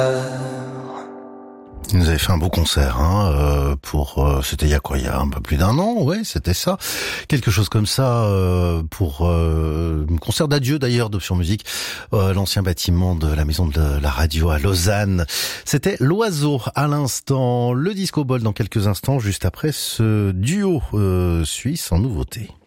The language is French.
Ils nous avaient fait un beau concert, c'était il y a quoi, il y a un peu plus d'un an, ouais, c'était ça, quelque chose comme ça, pour un concert d'adieu d'ailleurs d'Option Musique, l'ancien bâtiment de la maison de la radio à Lausanne. C'était l'Oiseau à l'instant, le Disco Ball dans quelques instants, juste après ce duo suisse en nouveauté.